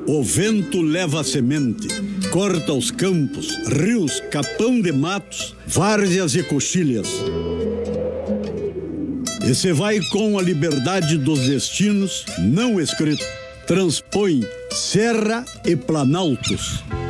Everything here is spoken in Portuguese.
O vento leva a semente, corta os campos, rios, capão de matos, várzeas e coxilhas. E se vai com a liberdade dos destinos não escritos, transpõe serra e planaltos,